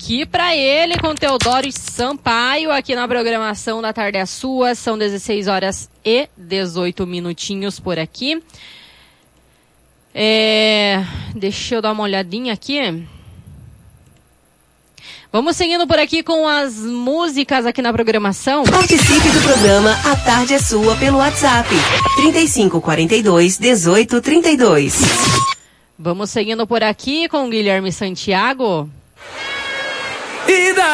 aqui para ele com Teodoro Sampaio aqui na programação da Tarde é Sua. São 16 horas e 18 minutinhos por aqui. Deixa eu dar uma olhadinha aqui. Vamos seguindo por aqui com as músicas aqui na programação. Participe do programa A Tarde é Sua pelo WhatsApp 3542-1832. Vamos seguindo por aqui com o Guilherme Santiago.